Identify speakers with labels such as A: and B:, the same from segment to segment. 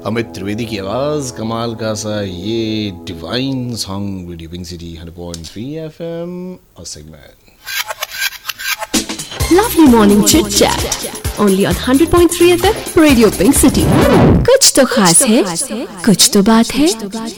A: अमित त्रिवेदी की आवाज, कमाल का सा ये divine song, radio pink city 100.3 FM और segment
B: Lovely morning chit chat only on 100.3 FM Radio Pink City. कुछ तो खास है, कुछ तो बात है.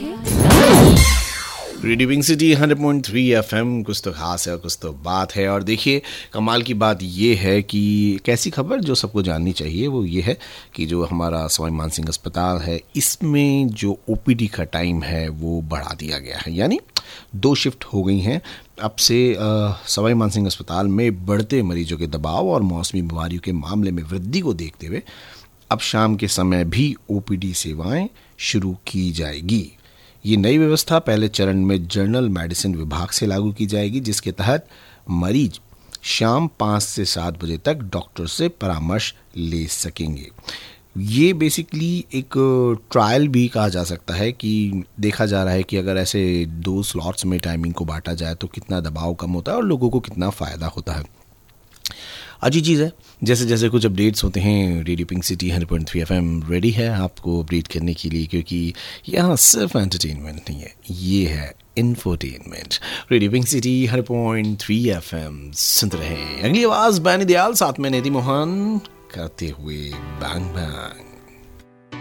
A: रेडियो पिंक सिटी 100.3 FM, कुछ तो खास है और कुछ तो बात है। और देखिए, कमाल की बात ये है कि कैसी खबर जो सबको जाननी चाहिए वो ये है कि जो हमारा सवाई मानसिंह अस्पताल है, इसमें जो ओपीडी का टाइम है वो बढ़ा दिया गया है। यानी 2 शिफ्ट हो गई हैं अब से। सवाई मानसिंह अस्पताल में बढ़ते मरीजों के दबाव और मौसमी बीमारियों के मामले में वृद्धि को देखते हुए अब शाम के समय भी ओपीडी सेवाएं शुरू की जाएगी। ये नई व्यवस्था पहले चरण में जनरल मेडिसिन विभाग से लागू की जाएगी, जिसके तहत मरीज शाम 5 से 7 बजे तक डॉक्टर से परामर्श ले सकेंगे। ये बेसिकली एक ट्रायल भी कहा जा सकता है कि देखा जा रहा है कि अगर ऐसे 2 स्लॉट्स में टाइमिंग को बांटा जाए तो कितना दबाव कम होता है और लोगों को कितना फ़ायदा होता है। अच्छी चीज़ है। जैसे जैसे कुछ अपडेट्स होते हैं, radio pink city 100.3 FM ready है आपको अपडेट करने के लिए, क्योंकि यहाँ सिर्फ एंटरटेनमेंट नहीं है, ये है infotainment. Radio pink city 100.3 FM सुनते रहे। अगली आवाज़ बैनी दयाल, साथ में नेति मोहन करते हुए बैंग बैंग।